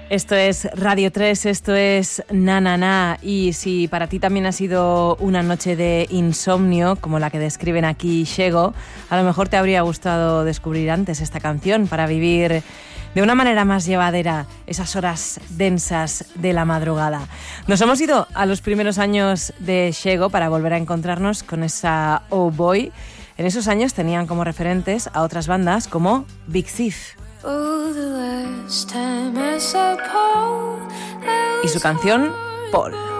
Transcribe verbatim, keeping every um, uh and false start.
Esto es Radio tres, esto es Na Na Na, y si para ti también ha sido una noche de insomnio, como la que describen aquí Shego, a lo mejor te habría gustado descubrir antes esta canción para vivir de una manera más llevadera esas horas densas de la madrugada. Nos hemos ido a los primeros años de Shego para volver a encontrarnos con esa Oh Boy. En esos años tenían como referentes a otras bandas como Big Thief. Y su canción, Paul.